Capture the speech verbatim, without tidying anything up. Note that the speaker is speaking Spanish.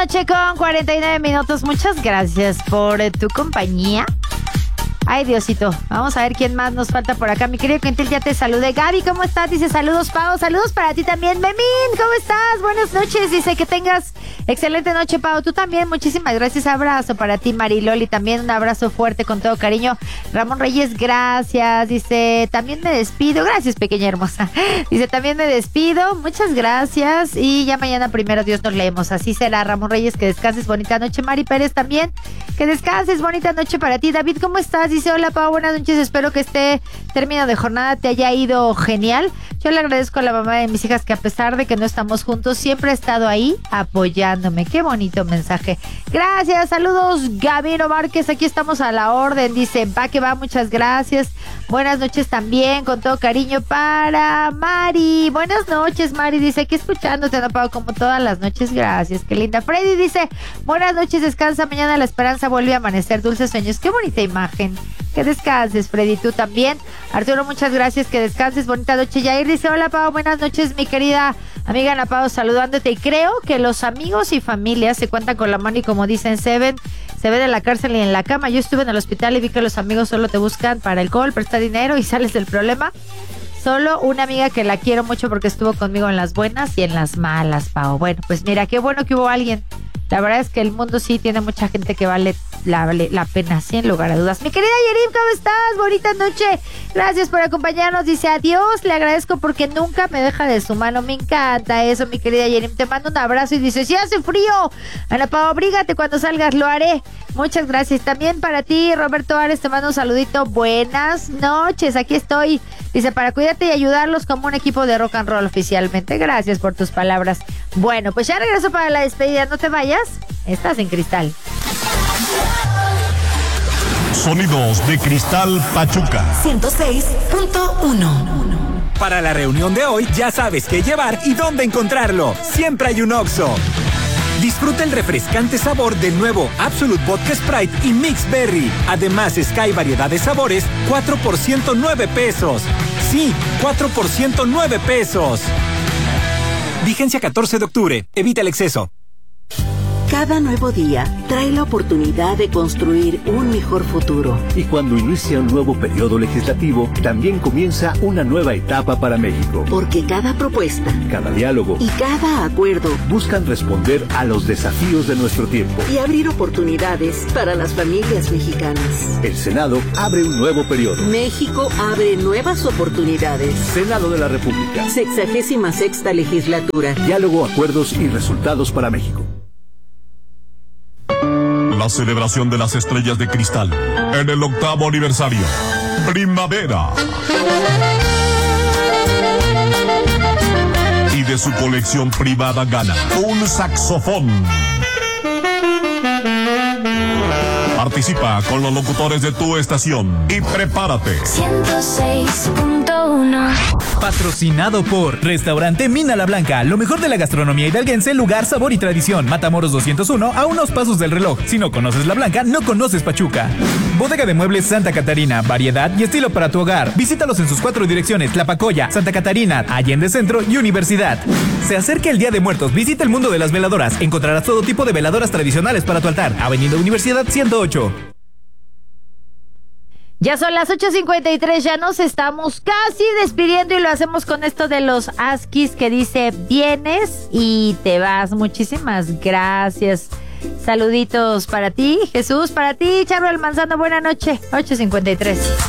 noche con cuarenta y nueve minutos. Muchas gracias por eh, tu compañía. Ay, Diosito, vamos a ver quién más nos falta por acá. Mi querido Quintil, ya te saludé. Gaby, ¿cómo estás? Dice, saludos, Pau. Saludos para ti también. Memín, ¿cómo estás? Buenas noches. Dice que tengas excelente noche, Pau. Tú también, muchísimas gracias. Abrazo para ti, Mariloli. También un abrazo fuerte con todo cariño. Ramón Reyes, gracias. Dice, también me despido. Gracias, pequeña hermosa. Dice, también me despido. Muchas gracias. Y ya mañana, primero Dios, nos leemos. Así será, Ramón Reyes. Que descanses. Bonita noche. Mari Pérez también. Que descanses. Bonita noche para ti. David, ¿cómo estás? Dice, hola, Pau, buenas noches, espero que este término de jornada te haya ido genial. Yo le agradezco a la mamá de mis hijas que a pesar de que no estamos juntos, siempre ha estado ahí apoyándome. Qué bonito mensaje. Gracias, saludos, Gabino Márquez, aquí estamos a la orden. Dice, va que va, muchas gracias. Buenas noches también, con todo cariño para Mari. Buenas noches, Mari, dice, aquí escuchándote, no, Pau, como todas las noches, gracias, qué linda. Freddy dice, buenas noches, descansa, mañana la esperanza vuelve a amanecer, dulces sueños. Qué bonita imagen. Que descanses, Freddy, tú también. Arturo, muchas gracias, que descanses, bonita noche. Yair dice, hola, Pau, buenas noches, mi querida amiga Ana Pau, saludándote. Y creo que los amigos y familias se cuentan con la mano y como dicen, se ven, se ven en la cárcel y en la cama. Yo estuve en el hospital y vi que los amigos solo te buscan para alcohol, prestar dinero y sales del problema. Solo una amiga que la quiero mucho porque estuvo conmigo en las buenas y en las malas, Pau. Bueno, pues mira, qué bueno que hubo alguien. La verdad es que el mundo sí tiene mucha gente que vale la, la pena, sin lugar a dudas. Mi querida Yerim, ¿cómo estás? Bonita noche. Gracias por acompañarnos. Dice, adiós, le agradezco porque nunca me deja de su mano. Me encanta eso, mi querida Yerim. Te mando un abrazo y dice, si hace frío, Ana Pau, abrígate cuando salgas, lo haré. Muchas gracias. También para ti, Roberto Ares, te mando un saludito. Buenas noches, aquí estoy. Dice, para cuidarte y ayudarlos como un equipo de rock and roll oficialmente. Gracias por tus palabras. Bueno, pues ya regreso para la despedida. No te vayas. Estás en Cristal. Sonidos de Cristal Pachuca. ciento seis punto uno. Para la reunión de hoy ya sabes qué llevar y dónde encontrarlo. Siempre hay un Oxxo. Disfruta el refrescante sabor del nuevo Absolute Vodka Sprite y Mix Berry. Además, Sky variedad de sabores, cuatro por ciento nueve pesos. Sí, cuatro por ciento nueve pesos. Vigencia catorce de octubre. Evita el exceso. Cada nuevo día trae la oportunidad de construir un mejor futuro. Y cuando inicia un nuevo periodo legislativo, también comienza una nueva etapa para México. Porque cada propuesta, cada diálogo y cada acuerdo buscan responder a los desafíos de nuestro tiempo y abrir oportunidades para las familias mexicanas. El Senado abre un nuevo periodo. México abre nuevas oportunidades. Senado de la República. Sexagésima sexta legislatura. Diálogo, acuerdos y resultados para México. La celebración de las estrellas de cristal en el octavo aniversario. Primavera. Y de su colección privada gana un saxofón. Participa con los locutores de tu estación y prepárate. ciento seis punto uno. Patrocinado por Restaurante Mina La Blanca, lo mejor de la gastronomía hidalguense, lugar, sabor y tradición. Matamoros doscientos uno, a unos pasos del reloj. Si no conoces La Blanca, no conoces Pachuca. Bodega de Muebles Santa Catarina, variedad y estilo para tu hogar. Visítalos en sus cuatro direcciones: Tlapacoya, Santa Catarina, Allende Centro y Universidad. Se acerca el Día de Muertos, visita el mundo de las veladoras. Encontrarás todo tipo de veladoras tradicionales para tu altar. Avenida Universidad ciento ocho. Ya son las ocho cincuenta y tres, ya nos estamos casi despidiendo y lo hacemos con esto de los Askis que dice, vienes y te vas. Muchísimas gracias. Saluditos para ti, Jesús, para ti, Charo El Manzano, buena noche. ocho cincuenta y tres.